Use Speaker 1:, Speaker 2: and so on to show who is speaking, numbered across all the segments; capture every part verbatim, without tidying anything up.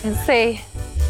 Speaker 1: Sei.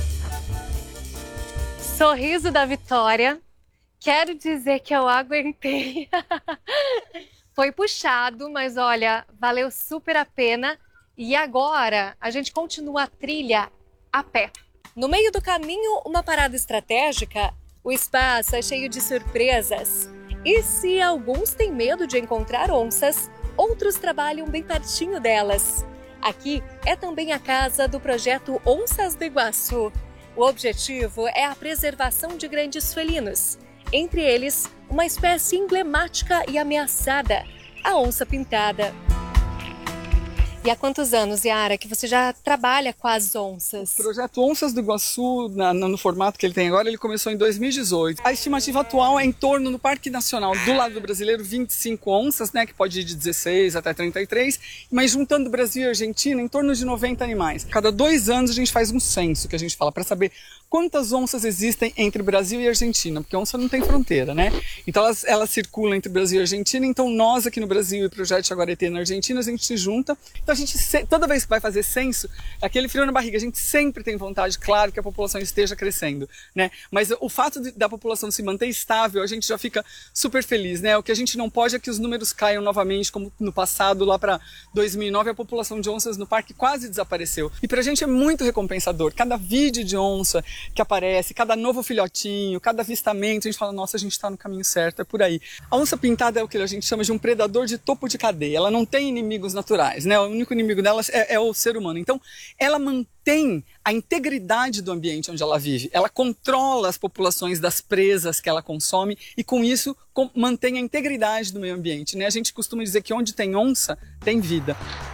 Speaker 1: Sorriso da vitória. Quero dizer que eu aguentei. Foi puxado, mas olha, valeu super a pena. E agora a gente continua a trilha a pé. No meio do caminho, uma parada estratégica. O espaço é cheio de surpresas. E se alguns têm medo de encontrar onças, outros trabalham bem pertinho delas. Aqui é também a casa do projeto Onças do Iguaçu. O objetivo é a preservação de grandes felinos, entre eles uma espécie emblemática e ameaçada, a onça pintada. E há quantos anos, Yara, que você já trabalha com as onças?
Speaker 2: O projeto Onças do Iguaçu, na, no formato que ele tem agora, ele começou em dois mil e dezoito. A estimativa atual é em torno, no Parque Nacional do lado do brasileiro, vinte e cinco onças, né, que pode ir de dezesseis até trinta e três, mas juntando Brasil e Argentina, em torno de noventa animais. Cada dois anos a gente faz um censo, que a gente fala, para saber quantas onças existem entre Brasil e Argentina, porque a onça não tem fronteira, né? Então elas, elas circulam entre Brasil e Argentina, então nós aqui no Brasil e o Projeto Jaguareté na Argentina, a gente se junta. Então a gente, toda vez que vai fazer censo, aquele frio na barriga, a gente sempre tem vontade, claro, que a população esteja crescendo, né? Mas o fato de, da população se manter estável, a gente já fica super feliz, né? O que a gente não pode é que os números caiam novamente, como no passado, lá para dois mil e nove, a população de onças no parque quase desapareceu. E pra gente é muito recompensador. Cada vídeo de onça que aparece, cada novo filhotinho, cada avistamento, a gente fala, nossa, a gente está no caminho certo, é por aí. A onça pintada é o que a gente chama de um predador de topo de cadeia. Ela não tem inimigos naturais, né? O único inimigo dela é, é o ser humano. Então, ela mantém a integridade do ambiente onde ela vive. Ela controla as populações das presas que ela consome e, com isso, com, mantém a integridade do meio ambiente, né? A gente costuma dizer que onde tem onça, tem vida.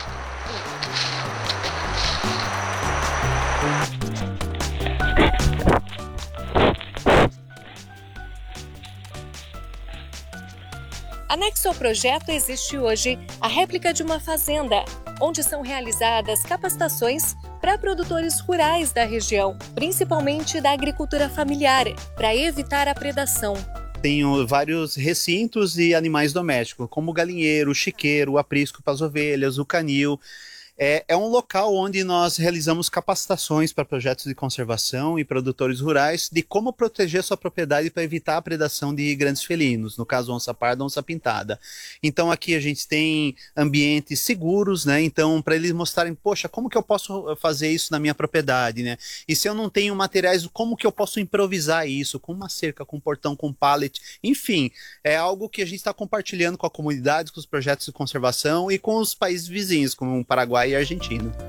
Speaker 1: Anexo ao projeto existe hoje a réplica de uma fazenda, onde são realizadas capacitações para produtores rurais da região, principalmente da agricultura familiar, para evitar a predação.
Speaker 3: Tenho vários recintos de animais domésticos, como o galinheiro, o chiqueiro, o aprisco para as ovelhas, o canil. É, é um local onde nós realizamos capacitações para projetos de conservação e produtores rurais de como proteger sua propriedade para evitar a predação de grandes felinos, no caso onça parda, onça pintada. Então aqui a gente tem ambientes seguros, né? Então para eles mostrarem, poxa, como que eu posso fazer isso na minha propriedade, né? E se eu não tenho materiais, como que eu posso improvisar isso? Com uma cerca, com um portão, com um pallet, enfim, é algo que a gente está compartilhando com a comunidade, com os projetos de conservação e com os países vizinhos, como o Paraguai e Argentina.